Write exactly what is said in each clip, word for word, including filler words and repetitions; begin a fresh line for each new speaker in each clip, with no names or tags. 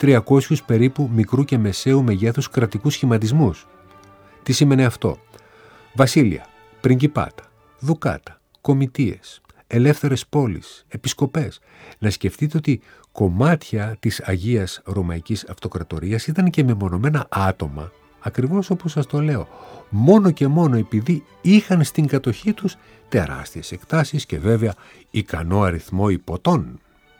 τριακόσιους περίπου μικρού και μεσαίου μεγέθους κρατικούς σχηματισμούς. Τι σημαίνει αυτό? Βασίλεια, πριγκιπάτα, δουκάτα, κομιτείες, ελεύθερες πόλεις, επισκοπές. Να σκεφτείτε ότι κομμάτια της Αγίας Ρωμαϊκής Αυτοκρατορίας ήταν και μεμονωμένα άτομα, ακριβώς όπως σας το λέω, μόνο και μόνο επειδή είχαν στην κατοχή τους τεράστιες εκτάσεις και βέβαια ικανό αριθμό υποτών.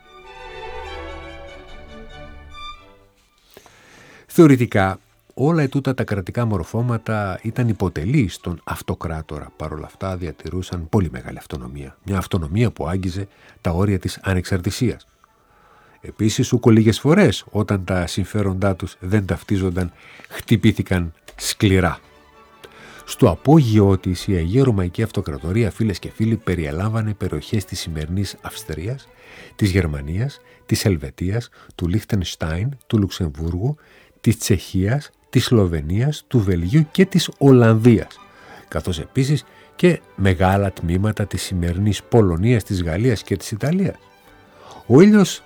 Θεωρητικά, όλα ετούτα τα κρατικά μορφώματα ήταν υποτελή στον αυτοκράτορα. Παρ' όλα αυτά διατηρούσαν πολύ μεγάλη αυτονομία. Μια αυτονομία που άγγιζε τα όρια της ανεξαρτησίας. Επίσης, ούκο λίγες φορές, όταν τα συμφέροντά τους δεν ταυτίζονταν, χτυπήθηκαν σκληρά. Στο απόγειό της, η Αγία Ρωμαϊκή Αυτοκρατορία, φίλες και φίλοι, περιέλαμβανε περιοχές της σημερινής Αυστρίας, της Γερμανίας, της Ελβετίας, του Λίχτενστάιν, του Λουξεμβούργου, της Τσεχίας, της Σλοβενίας, του Βελγίου και της Ολλανδίας, καθώς επίσης και μεγάλα τμήματα της σημερινής Πολωνίας, της Γαλλίας και της Ιταλίας. Ο ήλιος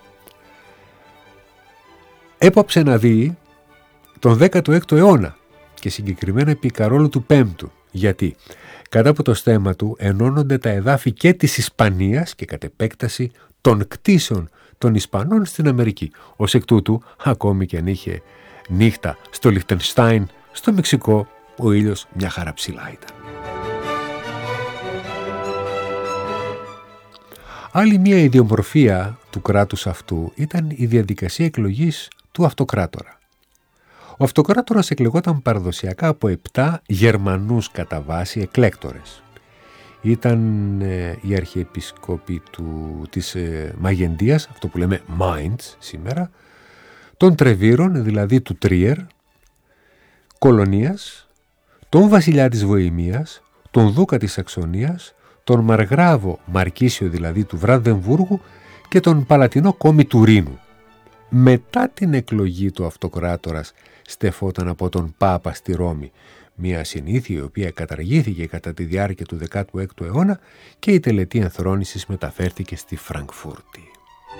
έπαψε να δει τον δέκατο έκτο αιώνα και συγκεκριμένα επί Καρόλου του Πέμπτου. Γιατί? Κάτω από το στέμμα του ενώνονται τα εδάφη και της Ισπανίας και κατ' επέκταση των κτήσεων των Ισπανών στην Αμερική. Ως εκ τούτου, ακόμη και αν είχε νύχτα στο Λιχτενστάιν, στο Μεξικό, ο ήλιος μια χαρά ψηλά ήταν. Άλλη μια ιδιομορφία του κράτους αυτού ήταν η διαδικασία εκλογής του αυτοκράτορα. Ο αυτοκράτορας εκλεγόταν παραδοσιακά από επτά Γερμανούς κατά βάση εκλέκτορες. Ήταν ε, οι αρχιεπισκόποι του, της ε, Μαγεντίας, αυτό που λέμε Mainz σήμερα, των Τρεβίρων, δηλαδή του Τρίερ, Κολονίας, τον βασιλιά της Βοημίας, τον δούκα της Σαξονίας, τον Μαργράβο Μαρκίσιο, δηλαδή του Βραντεμβούργου, και τον Παλατινό κόμι του Ρήνου. Μετά την εκλογή του αυτοκράτορας στεφόταν από τον Πάπα στη Ρώμη, μια συνήθεια η οποία καταργήθηκε κατά τη διάρκεια του δέκατου έκτου αιώνα και η τελετή ενθρόνησης μεταφέρθηκε στη Φραγκφούρτη.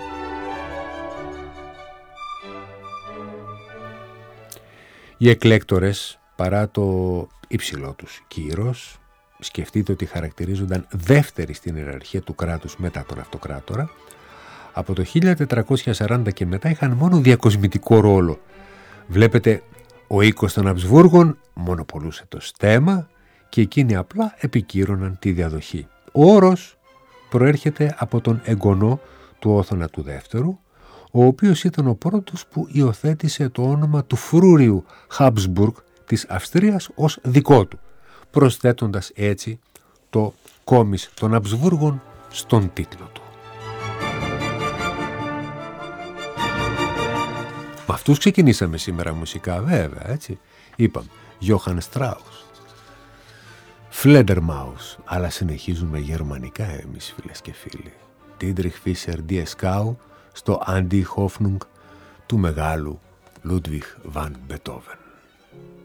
Οι εκλέκτορες, παρά το υψηλό τους κύρος, σκεφτείτε ότι χαρακτηρίζονταν δεύτεροι στην ιεραρχία του κράτους μετά τον αυτοκράτορα, από το χίλια τετρακόσια σαράντα και μετά είχαν μόνο διακοσμητικό ρόλο. Βλέπετε, ο οίκος των Αμπσβούργων μονοπολούσε το στέμμα και εκείνοι απλά επικύρωναν τη διαδοχή. Ο όρος προέρχεται από τον εγγονό του Όθωνα του Δεύτερου, ο οποίος ήταν ο πρώτος που υιοθέτησε το όνομα του φρούριου Χάμπσμπουργκ της Αυστρίας ως δικό του, προσθέτοντας έτσι το κόμις των Αμπσβούργων στον τίτλο του. Με αυτούς ξεκινήσαμε σήμερα μουσικά, βέβαια, έτσι. Είπαμε Johann Strauss, Fledermaus, αλλά συνεχίζουμε γερμανικά εμείς, φίλες και φίλοι. Dietrich Fischer Dieskau στο Anti-Hoffnung του μεγάλου Ludwig van Beethoven.